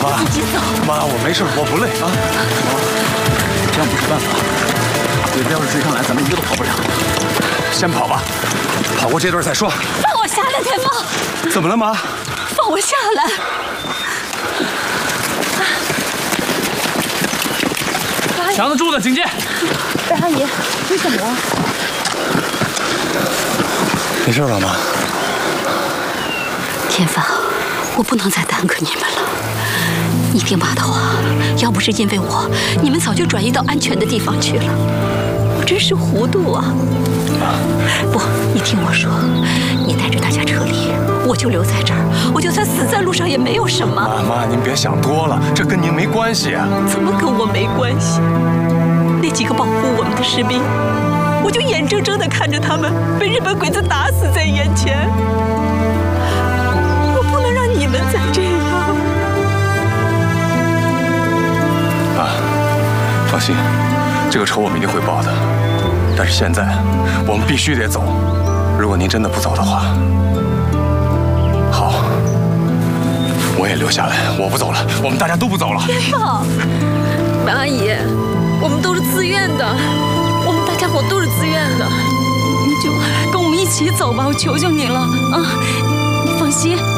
妈， 自己走。 妈，我没事，我不累啊。 妈，这样不是办法。鬼子要是追上来，咱们一个都跑不了。 先跑吧，跑过这段再说。 放我下来，天放！ 怎么了，妈？ 放我下来！ 扛得住的，警戒。 白阿姨，你怎么了？ 没事了，妈。 天放，我不能再耽搁你们了。你听妈的话，要不是因为我，你们早就转移到安全的地方去了。我真是糊涂啊！不，你听我说，你带着大家撤离，我就留在这儿，我就算死在路上也没有什么。 妈，您别想多了，这跟您没关系啊。 怎么跟我没关系？那几个保护我们的士兵，我就眼睁睁地看着他们被日本鬼子打死在眼前。我不能让你们再这样。 妈，放心，这个仇我们一定会报的。但是现在我们必须得走。如果您真的不走的话，好，我也留下来，我不走了，我们大家都不走了。 天放，白阿姨，我们都是自愿的，我们大家伙都是自愿的，你就跟我们一起走吧，我求求你了啊！你放心。